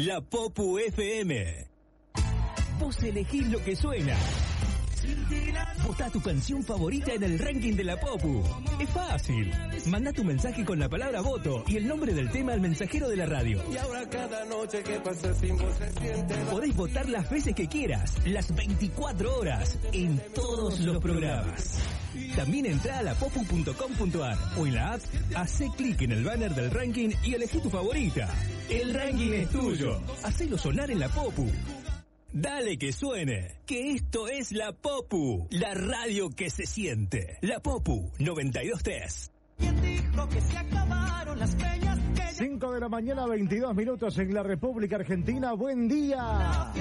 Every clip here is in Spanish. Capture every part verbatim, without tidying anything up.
la Popu F M. Vos elegís lo que suena. Votá tu canción favorita en el ranking de la Popu. Es fácil. Manda tu mensaje con la palabra voto y el nombre del tema al mensajero de la radio. Y ahora cada noche que pasa sin vos se siente. Podés votar las veces que quieras, las veinticuatro horas, en todos los programas. También entrá a la popu punto com punto ar o en la app, hacé clic en el banner del ranking y elegí tu favorita. El ranking es tuyo. Hacelo sonar en la Popu. Dale que suene, que esto es la Popu, la radio que se siente. La Popu noventa y dos tres. cinco de la mañana, veintidós minutos en la República Argentina. Buen día.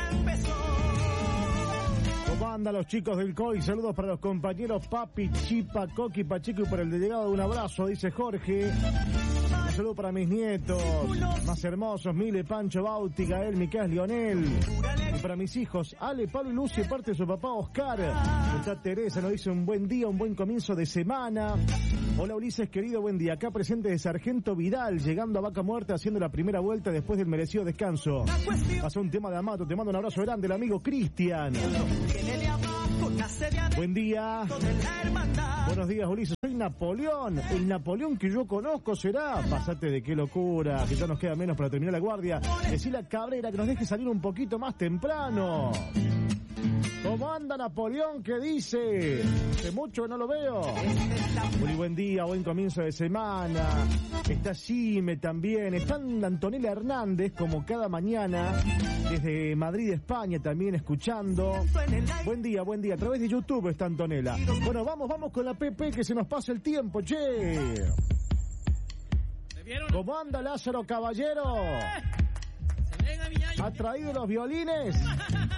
¿Cómo andan los chicos del C O I? Saludos para los compañeros Papi, Chipa, Coqui, Pachico y por el delegado. Un abrazo, dice Jorge. Un saludo para mis nietos más hermosos, Mile, Pancho, Bauti, Gael, Miquel, Lionel. Y para mis hijos, Ale, Pablo y Lucio, y parte de su papá Oscar. Está Teresa, nos dice un buen día, un buen comienzo de semana. Hola Ulises, querido, buen día. Acá presente de Sargento Vidal, llegando a Vaca Muerta, haciendo la primera vuelta después del merecido descanso. Pasó un tema de Amato, te mando un abrazo grande, el amigo Cristian. Buen día. Buenos días, Ulises. Soy Napoleón. El Napoleón que yo conozco será. Pasate de qué locura, que ya nos queda menos para terminar la guardia. Decile a Cabrera que nos deje salir un poquito más temprano. ¿Cómo anda Napoleón? ¿Qué dice? Hace mucho que no lo veo. Muy buen día, buen comienzo de semana. Está Jime también. Está Antonella Hernández, como cada mañana, desde Madrid, España, también escuchando. Buen día, buen día. A través de YouTube está Antonella. Bueno, vamos, vamos con la P P, que se nos pasa el tiempo, che. ¿Cómo anda Lázaro Caballero? ¿Ha traído los violines?